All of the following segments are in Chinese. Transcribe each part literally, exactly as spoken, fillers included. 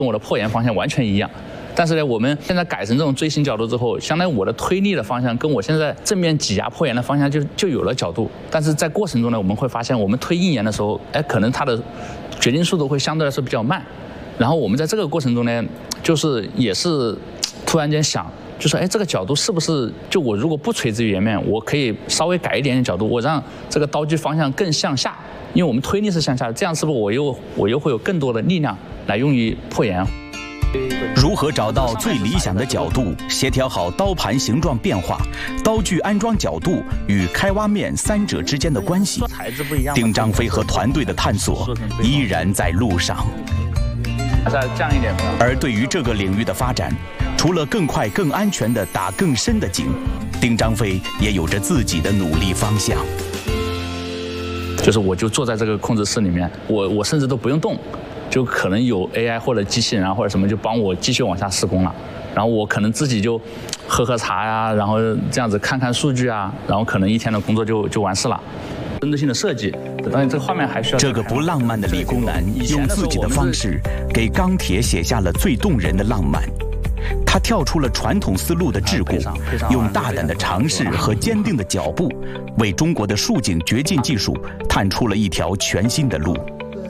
跟我的破岩方向完全一样。但是呢，我们现在改成这种锥形角度之后，相当于我的推力的方向跟我现在正面挤压破岩的方向就就有了角度。但是在过程中呢，我们会发现，我们推硬岩的时候，哎，可能它的决定速度会相对来说比较慢。然后我们在这个过程中呢，就是也是突然间想，就说，哎，这个角度是不是就我如果不垂直于岩面，我可以稍微改一点点角度，我让这个刀具方向更向下，因为我们推力是向下的，这样是不是我又我又会有更多的力量来用于破岩？ 如何找到最理想的角度，协调好刀盘形状变化、刀具安装角度与开挖面三者之间的关系，丁章飞和团队的探索依然在路上。 再降一点。 而对于这个领域的发展，除了更快、更安全地打更深的井，丁章飞也有着自己的努力方向。 就是我就坐在这个控制室里面，我我甚至都不用动。就可能有 A I 或者机器人啊或者什么就帮我继续往下施工了，然后我可能自己就喝喝茶呀，然后这样子看看数据啊，然后可能一天的工作就就完事了。针对性的设计，当然这个画面还需要。 这个不浪漫的理工男用自己的方式给钢铁写下了最动人的浪漫。他跳出了传统思路的桎梏，用大胆的尝试和坚定的脚步，为中国的竖井掘进技术探出了一条全新的路。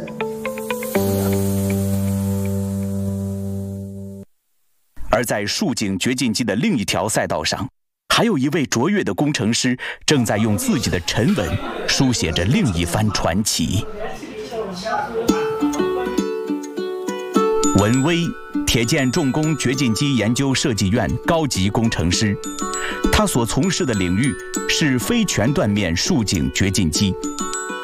而在竖井掘进机的另一条赛道上，还有一位卓越的工程师正在用自己的沉稳书写着另一番传奇。文威，铁建重工掘进机研究设计院高级工程师，他所从事的领域是非全断面竖井掘进机。